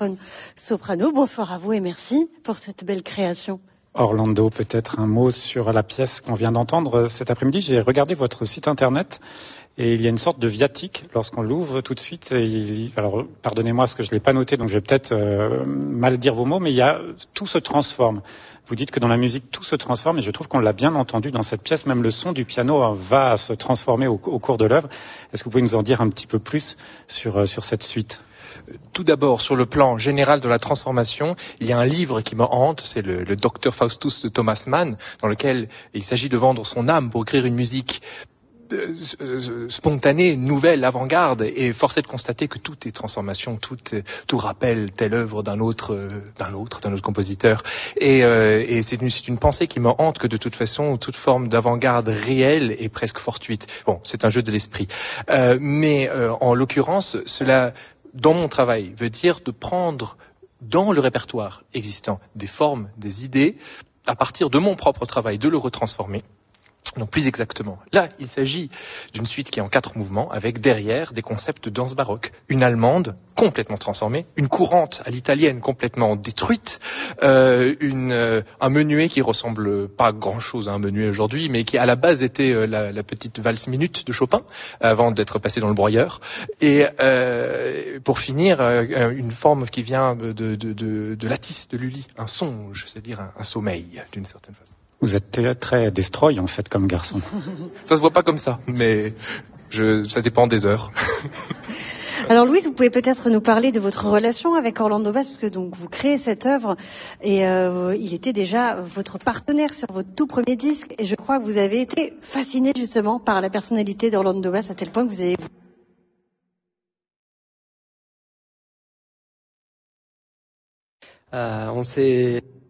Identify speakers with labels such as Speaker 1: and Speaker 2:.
Speaker 1: saxophone soprano. Bonsoir à vous et merci pour cette belle création.
Speaker 2: Orlando, peut-être un mot sur la pièce qu'on vient d'entendre cet après-midi. J'ai regardé votre site internet et il y a une sorte de viatique lorsqu'on l'ouvre tout de suite. Alors, pardonnez-moi parce que je ne l'ai pas noté, donc je vais peut-être mal dire vos mots, mais tout se transforme. Vous dites que dans la musique, tout se transforme et je trouve qu'on l'a bien entendu dans cette pièce. Même le son du piano va se transformer au cours de l'œuvre. Est-ce que vous pouvez nous en dire un petit peu plus sur cette suite ?
Speaker 3: Tout d'abord, sur le plan général de la transformation, il y a un livre qui me hante, c'est le Dr Faustus de Thomas Mann, dans lequel il s'agit de vendre son âme pour écrire une musique spontanée, nouvelle, avant-garde, et force est de constater que tout est transformation, tout rappelle telle œuvre d'un autre compositeur. Et c'est une pensée qui me hante que de toute façon, toute forme d'avant-garde réelle est presque fortuite. Bon, c'est un jeu de l'esprit. Mais en l'occurrence, cela, dans mon travail, veut dire de prendre dans le répertoire existant des formes, des idées, à partir de mon propre travail, de le retransformer. Donc plus exactement, là il s'agit d'une suite qui est en 4 mouvements avec derrière des concepts de danse baroque. Une allemande complètement transformée, une courante à l'italienne complètement détruite, un menuet qui ressemble pas grand chose à un menuet aujourd'hui, mais qui à la base était la petite valse minute de Chopin avant d'être passé dans le broyeur. Et pour finir, une forme qui vient de Lattice de Lully, un songe, c'est-à-dire un sommeil d'une certaine façon.
Speaker 2: Vous êtes très destroy en fait comme garçon.
Speaker 3: Ça se voit pas comme ça, mais ça dépend des heures.
Speaker 1: Alors Louise, vous pouvez peut-être nous parler de votre relation avec Orlando Bass, parce que donc vous créez cette œuvre et il était déjà votre partenaire sur votre tout premier disque et je crois que vous avez été fasciné justement par la personnalité d'Orlando Bass à tel point que vous avez...
Speaker 4: On s'est